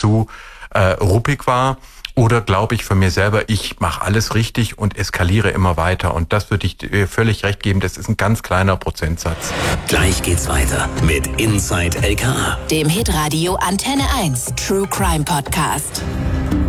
zu ruppig war? Oder glaube ich von mir selber, ich mache alles richtig und eskaliere immer weiter? Und das würde ich dir völlig recht geben, das ist ein ganz kleiner Prozentsatz. Gleich geht's weiter mit Inside LKA, dem Hitradio Antenne 1 True Crime Podcast.